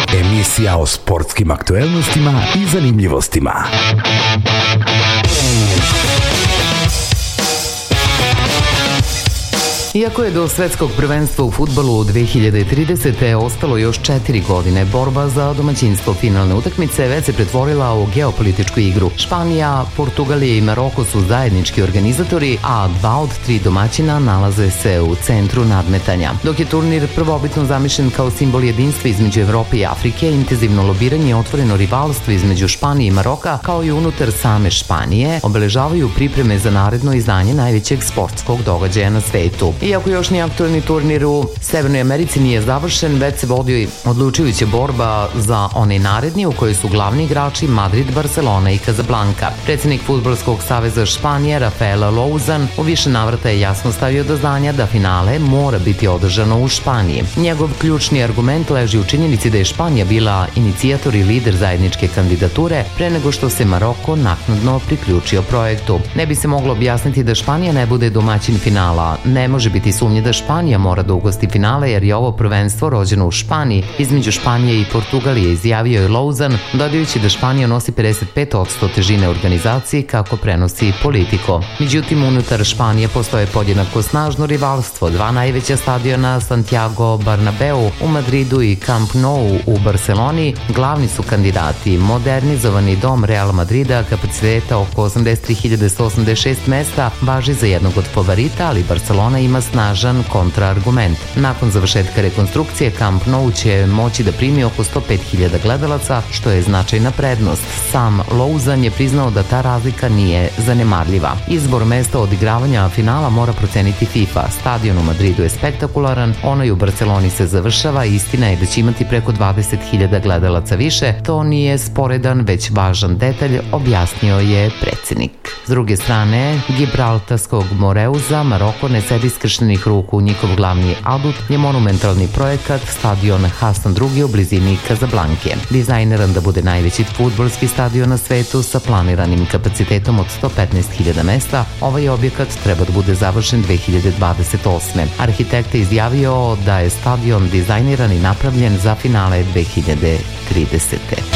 Emisija o sportskim aktuelnostima i zanimljivostima. Iako je do svetskog prvenstva u fudbalu 2030. ostalo još 4 godine, borba za domaćinstvo finalne utakmice već se pretvorila u geopolitičku igru. Španija, Portugalija i Maroko su zajednički organizatori, a 2 od 3 domaćina nalaze se u centru nadmetanja. Dok je turnir prvobitno zamišljen kao simbol jedinstva između Evrope i Afrike, intenzivno lobiranje i otvoreno rivalstvo između Španije i Maroka, kao i unutar same Španije, obeležavaju pripreme za naredno izdanje najvećeg sportskog događaja na svetu. Iako još ni aktualni turnir u Severnoj Americi nije završen, već se vodi odlučujuća borba za onaj naredni u kojoj su glavni igrači Madrid, Barcelona i Casablanca. Predsjednik Fudbalskog saveza Španije Rafael Louzan u više navrata je jasno stavio do znanja da finale mora biti održano u Španiji. Njegov ključni argument leži u činjenici da je Španija bila inicijator i lider zajedničke kandidature pre nego što se Maroko naknadno priključio projektu. Ne bi se moglo objasniti da Španija ne bude domaćin finala. Ne može biti sumnje da Španija mora da ugosti finale jer je ovo prvenstvo rođeno u Španiji između Španije i Portugalije, izjavio je Louzan, dodajući da Španija nosi 55% težine organizacije kako prenosi Politico. Međutim, unutar Španije postoje podjednako snažno rivalstvo. 2 najveća stadiona, Santiago Bernabeu u Madridu i Camp Nou u Barceloni, glavni su kandidati. Modernizovani dom Real Madrida kapaciteta oko 83.186 mesta važi za jednog od favorita, ali Barcelona ima snažan kontraargument. Nakon završetka rekonstrukcije, Camp Nou će moći da primi oko 105.000 gledalaca, što je značajna prednost. Sam Louzan je priznao da ta razlika nije zanemarljiva. Izbor mesta odigravanja finala mora proceniti FIFA. Stadion u Madridu je spektakularan, onaj u Barceloni se završava i istina je da će imati preko 20.000 gledalaca više. To nije sporedan, već važan detalj, objasnio je predsjednik. S druge strane, Gibraltarskog Moreuza, Maroko ne sedi skrštenih ruku. Njihov glavni adut je monumentalni projekat stadion Hasan II u blizini Casablanke. Dizajneran da bude najveći fudbalski stadion na svetu sa planiranim kapacitetom od 115.000 mesta, ovaj objekat treba da bude završen 2028. Arhitekt je izjavio da je stadion dizajniran i napravljen za finale 2030.